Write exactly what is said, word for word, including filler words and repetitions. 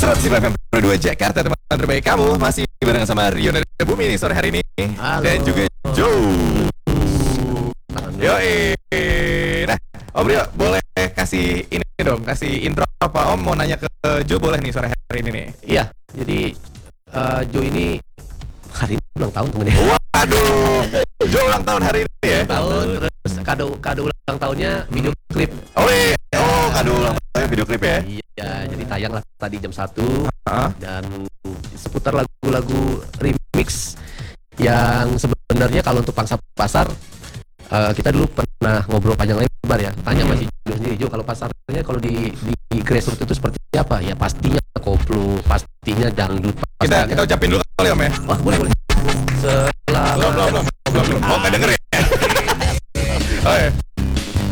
seratus lima F M dua Jakarta, teman terbaik kamu. Masih bareng sama Rio dan Bumi nih sore hari ini. Halo. Dan juga Joe. Yoi. Nah, Om Rio boleh kasih ini dong, kasih intro apa Om mau nanya ke Joe boleh nih sore hari ini nih. Iya, jadi uh, Joe ini hari ini ulang tahun temennya. Waduh, Joe ulang tahun hari ini ya. Tahun terus kado kado ulang tahunnya video klip. Oh iya, oh kado ulang tahunnya video klip ya. Iya, jadi tayang lah tadi jam satu Uh-huh. dan seputar lagu-lagu remix yang sebenarnya kalau untuk pangsa pasar uh, kita dulu pernah ngobrol panjang lebar ya. Tanya masih Joe sendiri, Joe kalau pasarnya kalau di di grassroots itu seperti apa? Ya pastinya koplo, pastinya dangdut. Kita pastinya- kita ucapin dulu kali Om ya. Wah, boleh boleh. Selamat Belum belum belum belum belum. Oh nggak denger ya. Oh, iya.